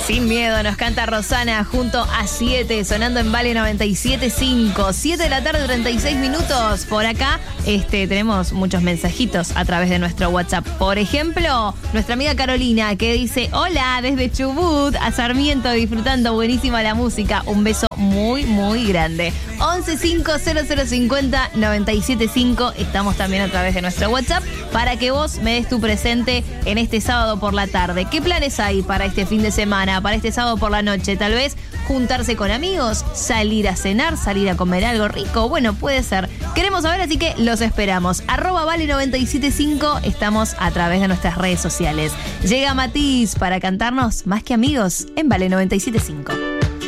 Sin miedo nos canta Rosana junto a 7, sonando en Vale 97.5. 7 de la tarde, 36 minutos. Por acá tenemos muchos mensajitos a través de nuestro WhatsApp. Por ejemplo, nuestra amiga Carolina que dice: hola, desde Chubut a Sarmiento, disfrutando buenísima la música. Un beso muy, muy grande. 1150050975. Estamos también a través de nuestro WhatsApp para que vos me des tu presente en este sábado por la tarde. ¿Qué planes hay para este fin de semana, para este sábado por la noche? Tal vez juntarse con amigos, salir a cenar, salir a comer algo rico. Bueno, puede ser. Queremos saber, así que los esperamos. @Vale975. Estamos a través de nuestras redes sociales. Llega Matiz para cantarnos Más que Amigos en Vale 97.5.